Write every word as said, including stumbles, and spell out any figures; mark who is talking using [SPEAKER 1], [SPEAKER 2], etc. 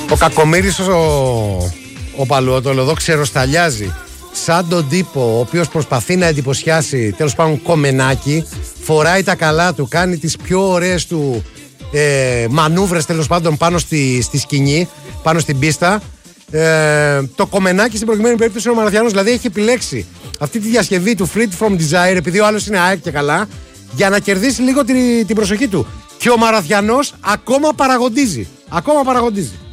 [SPEAKER 1] Ο Κακομοίρης ο, ο Παλαιότολο εδώ ξεροσταλιάζει σαν τον τύπο ο οποίος προσπαθεί να εντυπωσιάσει, τέλος πάντων, κομμενάκι, φοράει τα καλά του, κάνει τις πιο ωραίες του ε, μανούβρες, τέλος πάντων, πάνω στη, στη σκηνή, πάνω στην πίστα. Ε, το κομμενάκι στην προηγουμένη περίπτωση είναι ο Μαραθιάνος, δηλαδή έχει επιλέξει αυτή τη διασκευή του Free From Desire, επειδή ο άλλος είναι ΑΕΚ και καλά, για να κερδίσει λίγο την, την προσοχή του. Και ο Μαραθιανός ακόμα παραγοντίζει. Ακόμα παραγοντίζει.